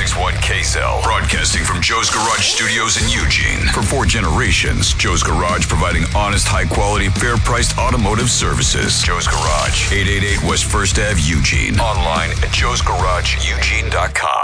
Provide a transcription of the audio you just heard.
1061 KZEL. Broadcasting from Joe's Garage Studios in Eugene. For 4 generations, Joe's Garage providing honest, high-quality, fair-priced automotive services. Joe's Garage, 888 West 1st Ave, Eugene. Online at joesgarageeugene.com.